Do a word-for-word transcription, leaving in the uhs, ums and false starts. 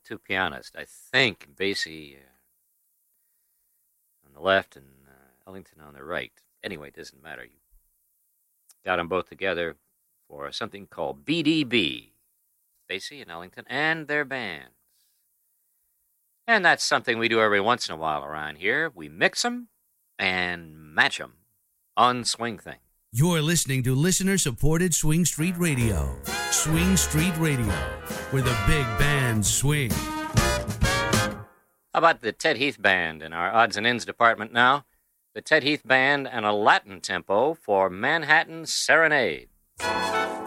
two pianists. I think Basie uh, on the left and uh, Ellington on the right. Anyway, it doesn't matter. You got them both together for something called B D B, Basie and Ellington and their bands. And that's something we do every once in a while around here. We mix them and match them on Swing Thing. You're listening to listener-supported Swing Street Radio. Swing Street Radio, where the big bands swing. How about the Ted Heath Band in our odds and ends department now? The Ted Heath Band and a Latin tempo for Manhattan Serenade.